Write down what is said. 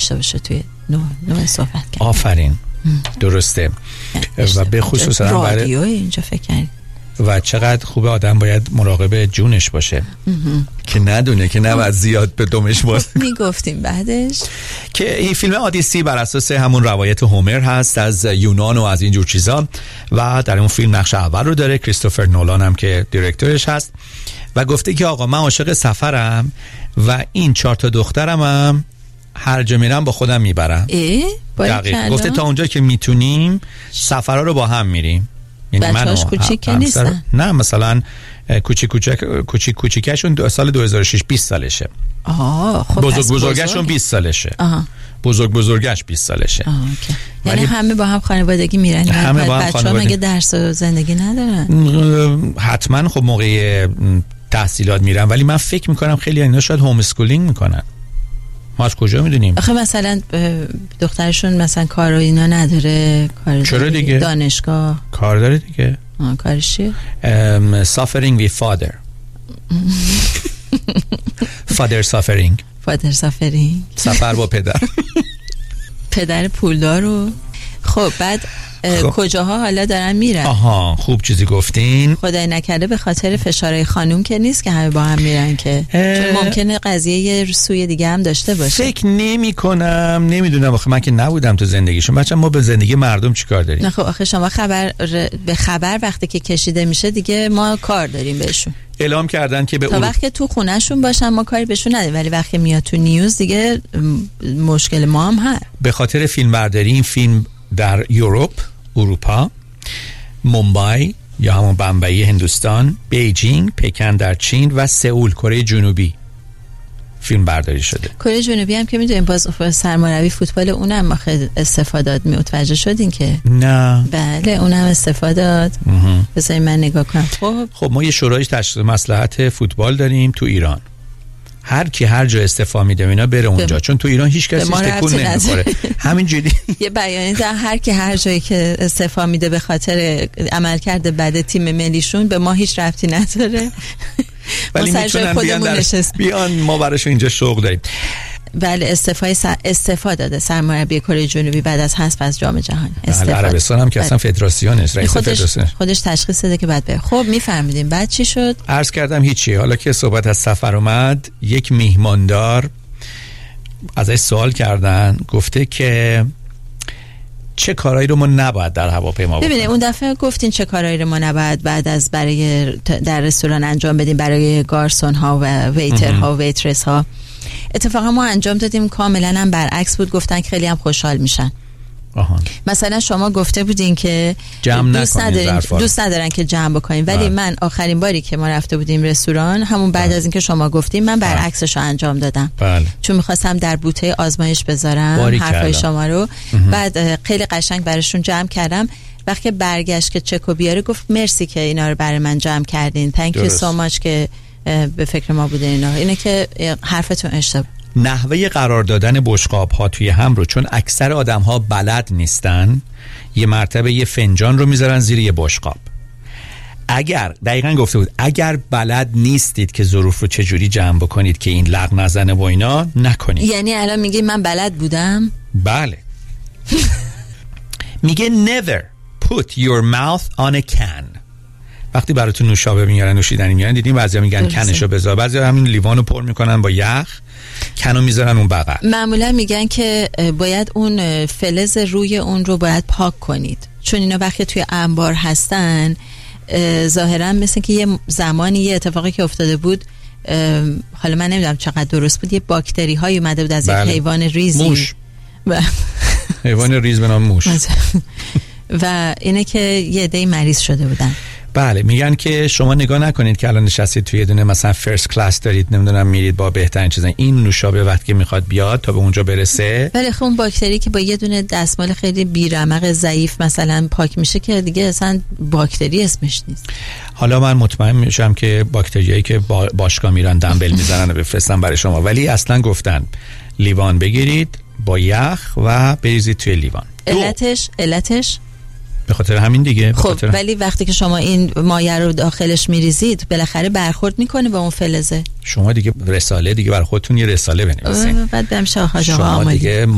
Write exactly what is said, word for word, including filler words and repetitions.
داشته باشه توی نوع, نوع صحبت کرد. آفرین. درسته. و به خصوص رادیو اینجا فکر کنید و چقدر خوبه آدم باید مراقب جونش باشه که ندونه که نباید زیاد به دمش باشه. میگفتیم بعدش که این فیلم آدیسی بر اساس همون روایت هومر هست از یونان و از اینجور چیزا و در اون فیلم نقش اول رو داره کریستوفر نولان هم که دیرکتورش هست و گفته که آقا من عاشق سفرم و این چهار تا دخترم هم هر جا میرم با خودم میبرم. دقیق گفته تا اونجا که میتونیم سفرها رو با هم میریم. یعنی بچه‌هاش کوچیک نیستن؟ نه مثلا کوچیک کوچیک کوچیک کوچیکشون سال دو هزار و شش بیست سالشه. آها خب بزرگ بزرگشون بیست سالشه. آها. بزرگ بزرگش بیست سالشه. آها اوکی. یعنی همه با هم خانوادگی میرن. همه با هم خانوادگی. مگه درس و زندگی ندارن؟ حتما خب موقع تحصیلات میرن ولی من فکر میکنم خیلی اینا شاید هوم اسکولینگ میکنن. ما از کجا میدونیم؟ آخه مثلا دخترشون مثلا کار و اینا نداره، کار چرا دیگه؟ دانشگاه کار داره دیگه. آه کارش چیه؟ um, suffering with father father suffering father suffering سفر با پدر پدر پولدار رو. خب بعد خب. کجاها حالا دارن میرن؟ آها خوب چیزی گفتین. خدای نکرده به خاطر فشارهای خانوم که نیست که همه با هم میرن که چون ممکنه قضیه یه سوی دیگه هم داشته باشه. فکر نمی کنم، نمیدونم آخه من که نبودم تو زندگیشون. بچه ما به زندگی مردم چی کار داریم؟ نه خب آخه شما خبر به خبر وقتی که کشیده میشه دیگه ما کار داریم بهشون. اعلام کردن که به تا وقتی که تو خونهشون باشن ما کاری بهشون نداریم ولی وقتی میاد تو نیوز دیگه مشکل ما هم هست. به خاطر فیلم برداری این فیلم در یوروپ، اروپا، مومبای یا همون بمبئی هندوستان، بیجینگ، پکن در چین و سئول کره جنوبی فیلم برداری شده. کره جنوبی هم که میدونیم باز سرمربی فوتبال اونم آخه استفاده داد. متوجه شدین که؟ نه. بله اونم استفاده داد. بذارید من نگاه کنم. خب خب ما یه شورای تشخیص مصلحت فوتبال داریم تو ایران. هر کی هر جا استفا میده اینا بره اونجا بم... چون تو ایران هیچ کسی تکون نمیخوره. همین جوری یه بیانیه در هر کی هر جایی که استفا میده به خاطر عملکرد بد تیم ملیشون به ما هیچ ربطی نداره. ولی میتونن بیان در... بیان ما براشون اینجا شوق داریم. بله استفای س... استفا داده سرمربی کره جنوبی بعد از حذف از جام جهانی. بله عربستان هم که اصلا فدراسیون است، رئیس فدراسیون خودش تشخیص داده که بعد بره. خب میفهمیدیم بعد چی شد؟ عرض کردم هیچی. حالا که صحبت از سفر اومد یک میهماندار ازش سوال کردن گفته که چه کارهایی رو ما نباید در هواپیما بکنیم. ببینید اون دفعه گفتین چه کارهایی رو ما نباید بعد از برای در رستوران انجام بدیم برای گارسون ها و ویتر ها و ویترس ها. اتفاقا ما انجام دادیم کاملا هم برعکس بود. گفتن که خیلی هم خوشحال میشن. آها. مثلا شما گفته بودین که دوست ندارین دوست ندارن که جمع بکنین ولی آه. من آخرین باری که ما رفته بودیم رستوران همون بعد آه. از اینکه شما گفتیم من برعکسش رو انجام دادم. بله. چون می‌خواستم در بوته آزمایش بذارم حرفای شما رو. بعد خیلی قشنگ براشون جمع کردم. وقتی برگشت که چکو بیاره گفت مرسی که اینا رو برای من جمع کردین. thank you so much که به فکر ما بودین. اینا اینه که حرفتون اشتباه. نحوه قرار دادن بشقاب ها توی هم رو چون اکثر آدم ها بلد نیستن یه مرتبه یه فنجان رو میذارن زیر یه بشقاب. اگر دقیقاً گفته بود اگر بلد نیستید که ظروف رو چجوری جمع بکنید که این لغ نزنه و اینا نکنید. یعنی الان میگه من بلد بودم؟ بله. میگه never put your mouth on a can. وقتی براتون نوشابه میارن نوشیدنی میارن دیدین بعضیا میگن کنشو بذار، بعضیا همین لیوانو پر میکنن با یخ کنو میذارن اون بغل. معمولا میگن که باید اون فلز روی اون رو باید پاک کنید چون اینا وقتی توی انبار هستن ظاهرا مثل که یه زمانی یه اتفاقی که افتاده بود حالا من نمیدونم چقدر درست بود یه باکتری های اومده بود از یک حیوان ریزی موش حیوان ریز به نام موش و اینه که یه عده‌ای مریض شده بودن. بله میگن که شما نگاه نکنید که الان نشستید توی یه دونه مثلا فرست کلاس دارید نمیدونم میرید با بهترین چیزا این نوشابه وقتی میخواد بیاد تا به اونجا برسه ولی خب اون باکتری که با یه دونه دستمال خیلی بیرمق ضعیف مثلا پاک میشه که دیگه اصلا باکتری اسمش نیست. حالا من مطمئن میشم که باکتریایی که با باشگاه میرن دمبل میزنن و بفرستن برای شما ولی اصلا گفتن لیوان بگیرید با یخ و بریزید توی لیوان. علتش علتش به خاطر همین دیگه. خب ولی وقتی که شما این مایع رو داخلش میریزید بالاخره برخورد میکنه با اون فلزه. شما دیگه رساله دیگه برای خودتون یه رساله بنویسین. بعد برم شاه شما دیگه